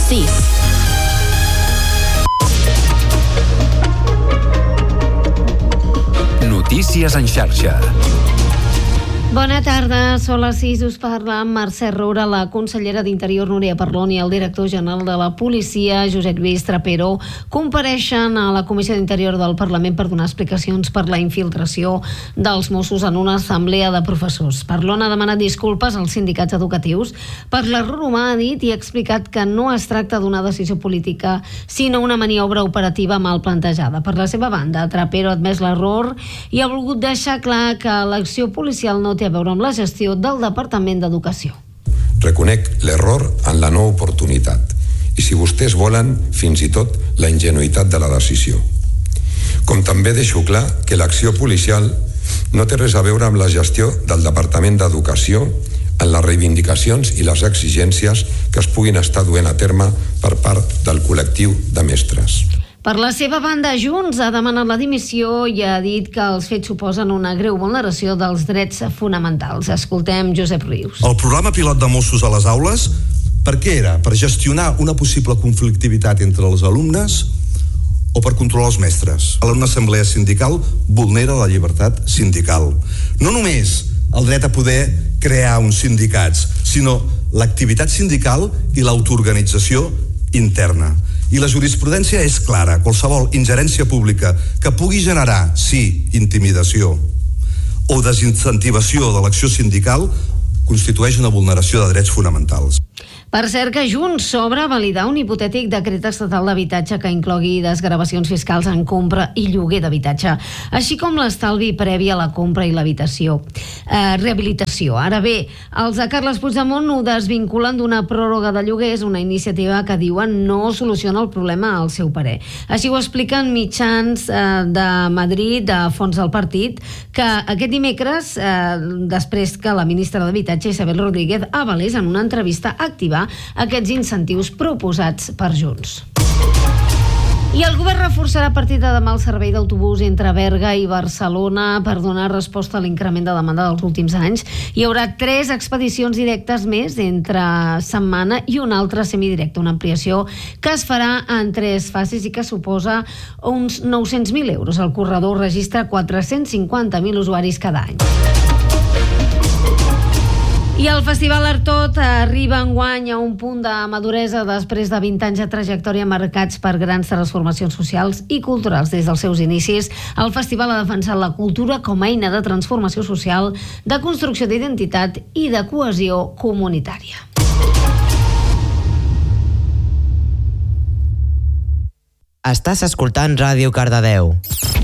6. Notícies en xarxa. Bona tarda, són les 6, us parla Mercè Roura, la consellera d'Interior Núria Parlon i el director general de la policia, Josep Lluís Trapero, compareixen a la Comissió d'Interior del Parlament per donar explicacions per la infiltració dels Mossos en una assemblea de professors. Parlon ha demanat disculpes als sindicats educatius per l'error humà, ha dit, i ha explicat que no es tracta d'una decisió política, sinó una maniobra operativa mal plantejada. Per la seva banda, Trapero ha admès l'error i ha volgut deixar clar que l'acció policial no té a veure amb la gestió del Departament d'Educació. Reconec l'error en la no oportunitat i, si vostès volen, fins i tot la ingenuïtat de la decisió. Com també deixo clar que l'acció policial no té res a veure amb la gestió del Departament d'Educació en les reivindicacions i les exigències que es puguin estar duent a terme per part del col·lectiu de mestres. Per la seva banda, Junts ha demanat la dimissió i ha dit que els fets suposen una greu vulneració dels drets fonamentals. Escoltem Josep Rius. El programa pilot de Mossos a les aules, per què era? Per gestionar una possible conflictivitat entre els alumnes o per controlar els mestres? Una assemblea sindical vulnera la llibertat sindical. No només el dret a poder crear uns sindicats, sinó l'activitat sindical i l'autoorganització interna. I la jurisprudència és clara. Qualsevol ingerència pública que pugui generar, sí, intimidació o desincentivació de l'acció sindical constitueix una vulneració de drets fonamentals. Per cert, que Junts s'obre a validar un hipotètic decret estatal d'habitatge que inclogui desgravacions fiscals en compra i lloguer d'habitatge, així com l'estalvi previ a la compra i rehabilitació. Ara bé, els de Carles Puigdemont ho desvinculen d'una pròrroga de lloguers, una iniciativa que diuen no soluciona el problema al seu parer. Així ho expliquen mitjans de Madrid, de fons del partit, que aquest dimecres, després que la ministra d'Habitatge, Isabel Rodríguez, avalés en una entrevista activar aquests incentius proposats per Junts. I el govern reforçarà a partir de demà el servei d'autobús entre Berga i Barcelona per donar resposta a l'increment de demanda dels últims anys. Hi haurà 3 expedicions directes més entre setmana i una altra semidirecta, una ampliació que es farà en 3 fases i que suposa uns 900.000 euros. El corredor registra 450.000 usuaris cada any. I el Festival Artot arriba enguany a un punt de maduresa després de 20 anys de trajectòria marcats per grans transformacions socials i culturals. Des dels seus inicis, el festival ha defensat la cultura com a eina de transformació social, de construcció d'identitat i de cohesió comunitària. Estàs escoltant Ràdio Cardedeu.